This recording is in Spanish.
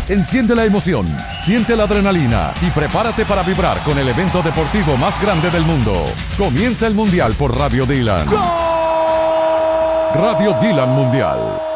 Enciende la emoción, siente la adrenalina y prepárate para vibrar con el evento deportivo más grande del mundo. Comienza el Mundial por Radio Dylan. Radio Dylan Mundial.